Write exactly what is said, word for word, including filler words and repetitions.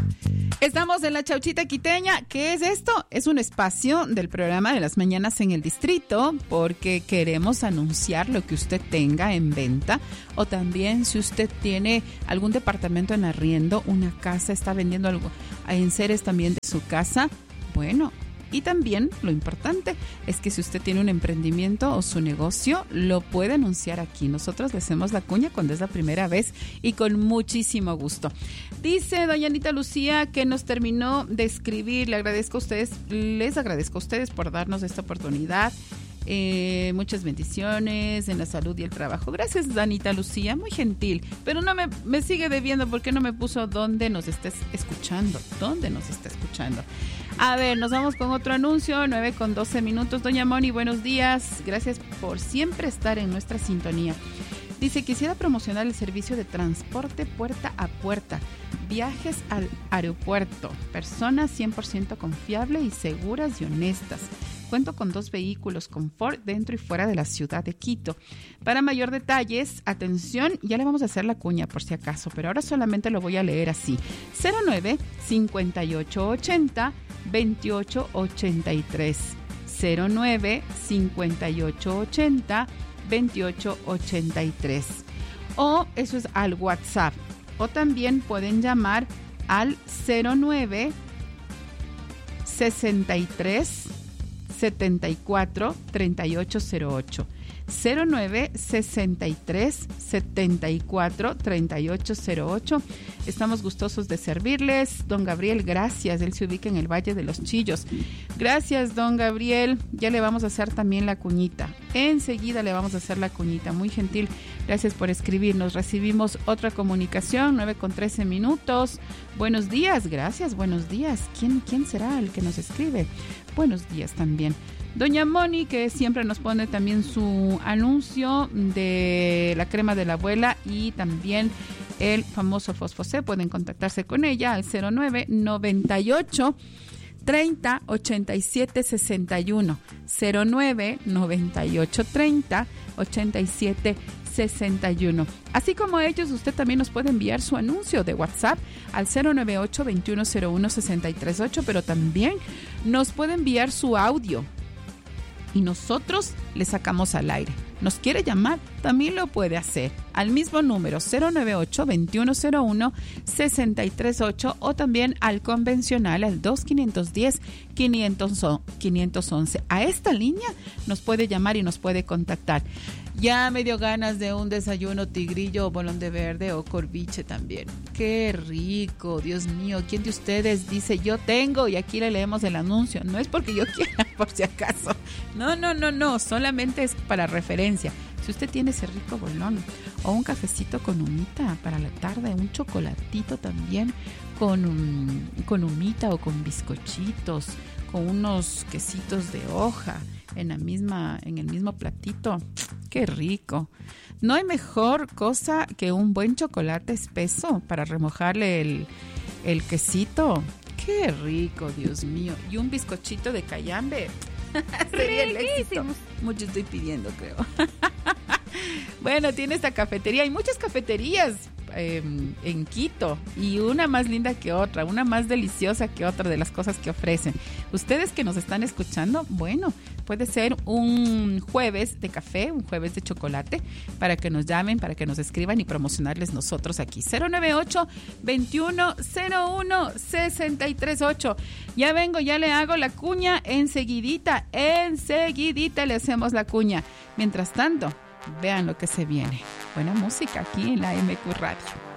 Estamos en la Chauchita Quiteña. ¿Qué es esto? Es un espacio del programa de las mañanas en el distrito porque queremos anunciar lo que usted tenga en venta o también si usted tiene algún departamento en arriendo, una casa, está vendiendo algo en seres también de su casa. Bueno, y también lo importante es que si usted tiene un emprendimiento o su negocio, lo puede anunciar aquí. Nosotros le hacemos la cuña cuando es la primera vez y con muchísimo gusto. Dice doña Anita Lucía que nos terminó de escribir. Le agradezco a ustedes, les agradezco a ustedes por darnos esta oportunidad. Eh, muchas bendiciones en la salud y el trabajo. Gracias, Anita Lucía, muy gentil. Pero no me, me sigue debiendo porque no me puso dónde nos estés escuchando. ¿Dónde nos está escuchando? A ver, nos vamos con otro anuncio, nueve con doce minutos. Doña Moni, buenos días. Gracias por siempre estar en nuestra sintonía. Dice, quisiera promocionar el servicio de transporte puerta a puerta, viajes al aeropuerto, personas cien por ciento confiables y seguras y honestas. Cuento con dos vehículos Confort dentro y fuera de la ciudad de Quito. Para mayor detalles, atención, ya le vamos a hacer la cuña por si acaso, pero ahora solamente lo voy a leer así. cero nueve, cincuenta y ocho ochenta, veintiocho ochenta y tres. cero nueve, cincuenta y ocho ochenta, veintiocho ochenta y tres. O eso es al WhatsApp. O también pueden llamar al cero nueve, sesenta y tres, setenta y cuatro, treinta y ocho cero ocho. cero nueve, sesenta y tres, setenta y cuatro, treinta y ocho cero ocho. Estamos gustosos de servirles. Don Gabriel, gracias. Él se ubica en el Valle de los Chillos. Gracias, don Gabriel. Ya le vamos a hacer también la cuñita. Enseguida le vamos a hacer la cuñita. Muy gentil. Gracias por escribirnos. Recibimos otra comunicación, nueve con trece minutos. Buenos días. Gracias, buenos días. ¿Quién, quién será el que nos escribe? Buenos días también. Doña Moni, que siempre nos pone también su anuncio de la crema de la abuela y también el famoso Fosfosé. Pueden contactarse con ella al cero nueve, noventa y ocho, treinta, ochenta y siete, sesenta y uno. cero nueve, noventa y ocho, treinta, ochenta y siete, sesenta y uno. Así como ellos, usted también nos puede enviar su anuncio de WhatsApp al cero nueve ocho, veintiuno cero uno, sesenta y tres ocho, pero también nos puede enviar su audio y nosotros le sacamos al aire. ¿Nos quiere llamar? También lo puede hacer al mismo número cero nueve ocho, veintiuno cero uno, sesenta y tres ocho o también al convencional al dos quinientos diez, quinientos once. A esta línea nos puede llamar y nos puede contactar. Ya me dio ganas de un desayuno tigrillo o bolón de verde o corviche también. ¡Qué rico! Dios mío, ¿quién de ustedes dice yo tengo? Y aquí le leemos el anuncio. No es porque yo quiera, por si acaso. No, no, no, no. Solamente es para referencia. Si usted tiene ese rico bolón o un cafecito con humita para la tarde, un chocolatito también con, um, con humita o con bizcochitos, con unos quesitos de hoja en la misma, en el mismo platito. ¡Qué rico! No hay mejor cosa que un buen chocolate espeso para remojarle el, el quesito. ¡Qué rico, Dios mío! Y un bizcochito de cayambe. Sería el éxito. Mucho estoy pidiendo, creo. Bueno, tiene esta cafetería. Hay muchas cafeterías eh, en Quito y una más linda que otra, una más deliciosa que otra de las cosas que ofrecen. Ustedes que nos están escuchando, bueno, puede ser un jueves de café, un jueves de chocolate, para que nos llamen, para que nos escriban y promocionarles nosotros aquí. cero nueve ocho, veintiuno cero uno, sesenta y tres ocho. Ya vengo, ya le hago la cuña enseguidita, enseguidita le hacemos la cuña. Mientras tanto, vean lo que se viene. Buena música aquí en la M Q Radio.